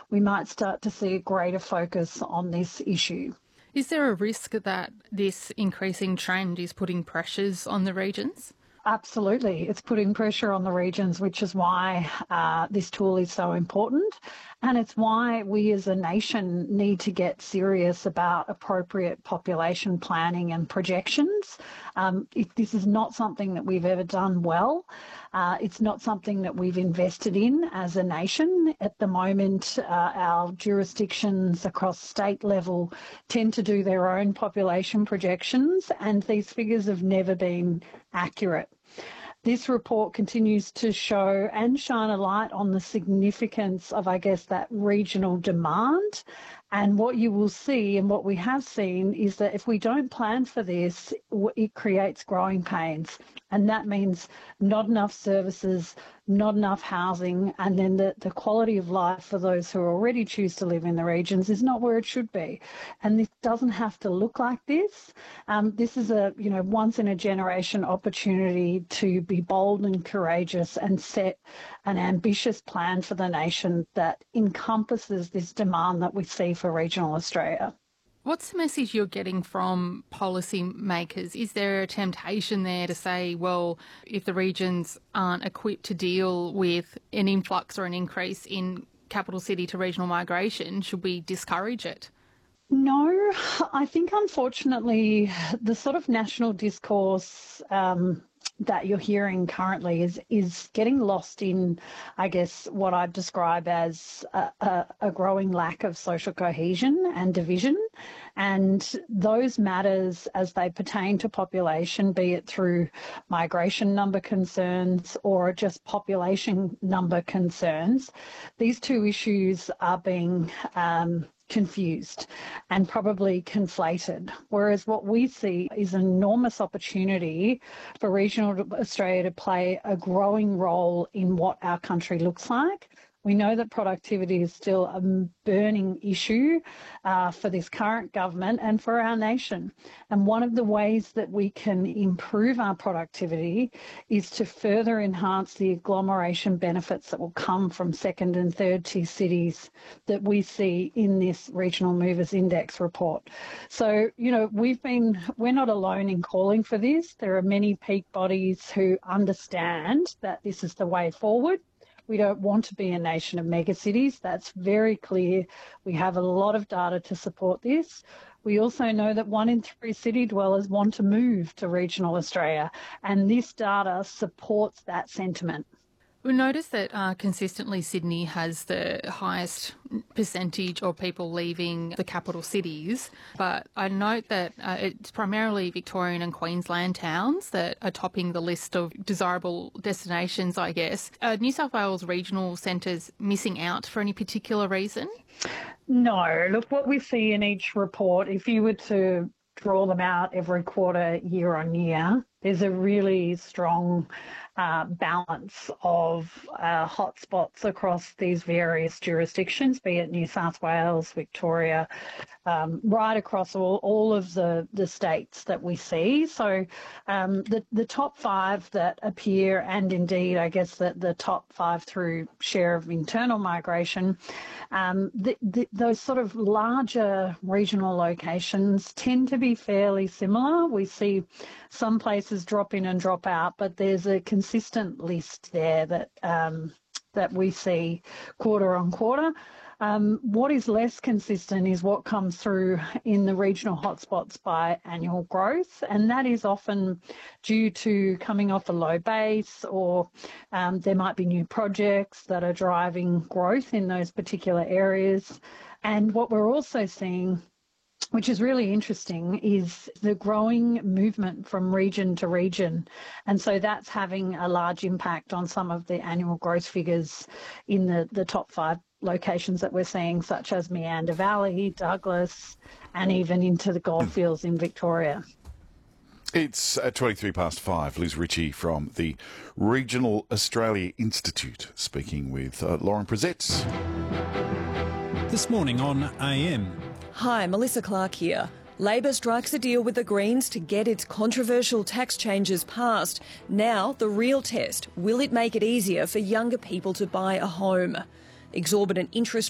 we might start to see a greater focus on this issue. Is there a risk that this increasing trend is putting pressures on the regions? Absolutely. It's putting pressure on the regions, which is why this tool is so important. And it's why we as a nation need to get serious about appropriate population planning and projections. If this is not something that we've ever done well, it's not something that we've invested in as a nation. At the moment, our jurisdictions across state level tend to do their own population projections, and these figures have never been accurate. This report continues to show and shine a light on the significance of, I guess, that regional demand. And what you will see and what we have seen is that if we don't plan for this, it creates growing pains. And that means not enough services, not enough housing, and then the quality of life for those who already choose to live in the regions is not where it should be. And this doesn't have to look like this. This is a once in a generation opportunity to be bold and courageous and set an ambitious plan for the nation that encompasses this demand that we see for regional Australia. What's the message you're getting from policy makers? Is there a temptation there to say, well, if the regions aren't equipped to deal with an influx or an increase in capital city to regional migration, should we discourage it? No, I think unfortunately the sort of national discourse that you're hearing currently is getting lost in, I guess, what I'd describe as a growing lack of social cohesion and division. And those matters as they pertain to population, be it through migration number concerns or just population number concerns, these two issues are being confused and probably conflated. Whereas what we see is an enormous opportunity for regional Australia to play a growing role in what our country looks like. We know that productivity is still a burning issue for this current government and for our nation. And one of the ways that we can improve our productivity is to further enhance the agglomeration benefits that will come from second and third tier cities that we see in this Regional Movers Index report. So, we're not alone in calling for this. There are many peak bodies who understand that this is the way forward. We don't want to be a nation of megacities. That's very clear. We have a lot of data to support this. We also know that 1 in 3 city dwellers want to move to regional Australia, and this data supports that sentiment. We noticed that consistently Sydney has the highest percentage of people leaving the capital cities, but I note that it's primarily Victorian and Queensland towns that are topping the list of desirable destinations, I guess. Are New South Wales regional centres missing out for any particular reason? No. Look, what we see in each report, if you were to draw them out every quarter, year on year, there's a really strong balance of hotspots across these various jurisdictions, be it New South Wales, Victoria, right across all of the states that we see. So the top 5 that appear, and indeed I guess that the top 5 through share of internal migration, those sort of larger regional locations tend to be fairly similar. We see some places drop in and drop out, but there's a consistent list there that we see quarter on quarter. What is less consistent is what comes through in the regional hotspots by annual growth, and that is often due to coming off a low base, or there might be new projects that are driving growth in those particular areas. And what we're also seeing, which is really interesting, is the growing movement from region to region. And so that's having a large impact on some of the annual growth figures in the top 5 locations that we're seeing, such as Meander Valley, Douglas, and even into the goldfields in Victoria. It's 23 past 5. Liz Ritchie from the Regional Australia Institute speaking with Lauren Presets. This morning on AM. Hi, Melissa Clark here. Labor strikes a deal with the Greens to get its controversial tax changes passed. Now, the real test, will it make it easier for younger people to buy a home? Exorbitant interest